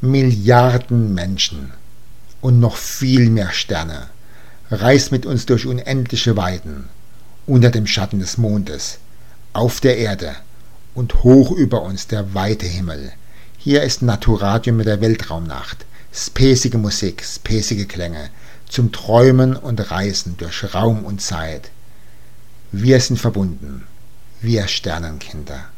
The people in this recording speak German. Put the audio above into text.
Milliarden Menschen und noch viel mehr Sterne. Reist mit uns durch unendliche Weiten, unter dem Schatten des Mondes, auf der Erde und hoch über uns der weite Himmel. Hier ist Naturadio mit der Weltraumnacht. Spacige Musik, spacige Klänge, zum Träumen und Reisen durch Raum und Zeit. Wir sind verbunden, wir Sternenkinder.